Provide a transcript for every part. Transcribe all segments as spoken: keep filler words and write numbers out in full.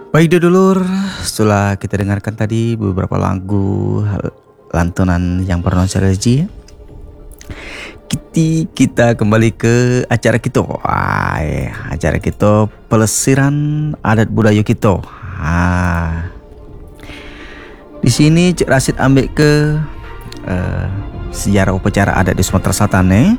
Baik dulur, setelah kita dengarkan tadi beberapa lagu lantunan yang bernostalgia, kita, kita kembali ke acara kita. Wah, acara kita pelesiran adat budaya kita. Ah, di sini Cik Rasid ambil ke uh, sejarah upacara adat di Sumatera Selatan. Eh.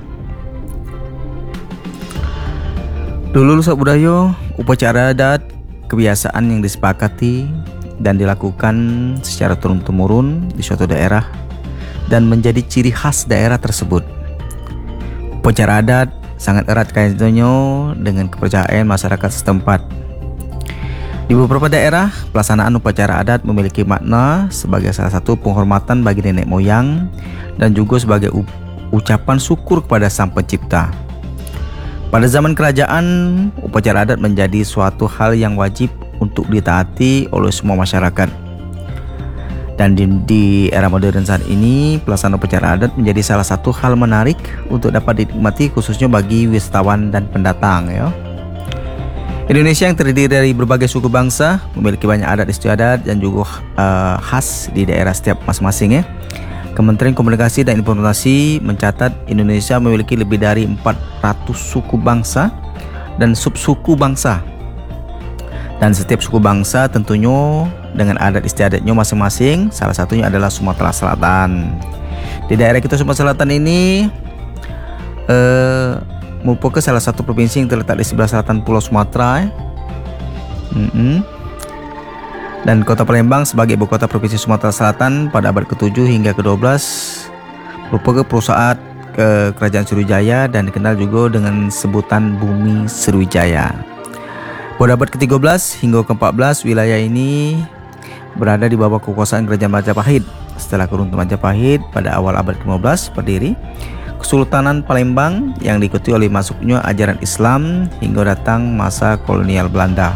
Dulu lusa budaya, upacara adat kebiasaan yang disepakati dan dilakukan secara turun-temurun di suatu daerah dan menjadi ciri khas daerah tersebut. Upacara adat sangat erat kaitannya dengan kepercayaan masyarakat setempat. Di beberapa daerah, pelaksanaan upacara adat memiliki makna sebagai salah satu penghormatan bagi nenek moyang dan juga sebagai ucapan syukur kepada Sang Pencipta. Pada zaman kerajaan, upacara adat menjadi suatu hal yang wajib untuk ditaati oleh semua masyarakat. Dan di, di era modern saat ini, pelaksanaan upacara adat menjadi salah satu hal menarik untuk dapat dinikmati khususnya bagi wisatawan dan pendatang. Ya. Indonesia yang terdiri dari berbagai suku bangsa memiliki banyak adat istiadat dan juga uh, khas di daerah setiap masing-masing. Ya. Kementerian Komunikasi dan Informasi mencatat Indonesia memiliki lebih dari empat ratus suku bangsa dan subsuku bangsa. Dan setiap suku bangsa tentunya dengan adat istiadatnya masing-masing, salah satunya adalah Sumatera Selatan. Di daerah kita Sumatera Selatan ini eh, merupakan salah satu provinsi yang terletak di sebelah selatan Pulau Sumatera. Eh. Mm-hmm. Dan kota Palembang sebagai ibu kota Provinsi Sumatera Selatan pada abad ketujuh hingga kedua belas merupakan perusahaan ke Kerajaan Sriwijaya dan dikenal juga dengan sebutan Bumi Sriwijaya. Pada abad ketiga belas hingga keempat belas wilayah ini berada di bawah kekuasaan Kerajaan Majapahit. Setelah keruntuhan Majapahit pada awal abad kelima belas berdiri Kesultanan Palembang yang diikuti oleh masuknya ajaran Islam hingga datang masa kolonial Belanda.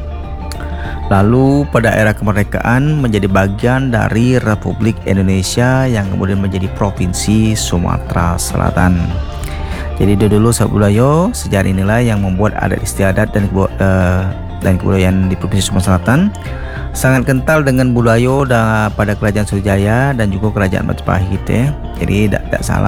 Lalu pada era kemerdekaan menjadi bagian dari Republik Indonesia yang kemudian menjadi Provinsi Sumatera Selatan. Jadi dulu sahabat budaya, sejarah inilah yang membuat adat istiadat dan uh, dan kebudayaan di Provinsi Sumatera Selatan sangat kental dengan budaya pada Kerajaan Sriwijaya dan juga Kerajaan Majapahit. Ya. Jadi tidak salah